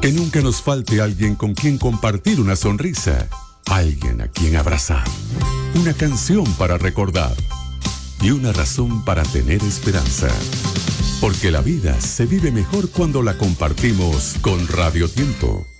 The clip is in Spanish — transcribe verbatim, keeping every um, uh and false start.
Que nunca nos falte alguien con quien compartir una sonrisa, alguien a quien abrazar, una canción para recordar y una razón para tener esperanza. Porque la vida se vive mejor cuando la compartimos con Radio Tiempo.